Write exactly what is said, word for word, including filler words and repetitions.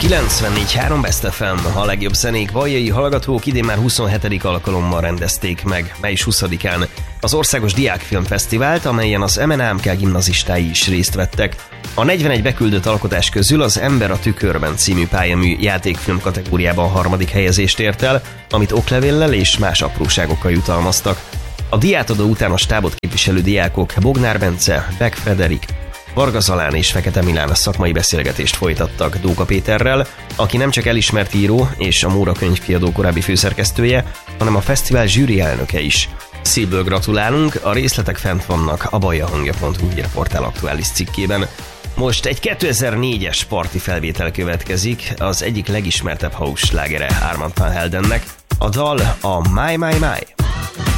kilencvennégy három Best ef em, a legjobb zenék vajjai hallgatók idén már huszonhetedik alkalommal rendezték meg, május huszadikán az Országos Diákfilmfesztivált, amelyen az em en á em ká gimnazistái is részt vettek. A negyvenegy beküldött alkotás közül az Ember a tükörben című pályamű játékfilm kategóriában harmadik helyezést ért el, amit oklevéllel és más apróságokkal jutalmaztak. A díjátadó után a stábot képviselő diákok Bognár Bence, Beck Frederik, Varga Zalán és Fekete Milán szakmai beszélgetést folytattak Dóka Péterrel, aki nem csak elismert író és a Móra könyvkiadó korábbi főszerkesztője, hanem a fesztivál zsűri elnöke is. Szívből gratulálunk, a részletek fent vannak a bajahangja pont hu hírportál aktuális cikkében. Most egy kétezer-négyes parti felvétel következik, az egyik legismertebb house slágere Armand van Heldennek. A dal a My My My.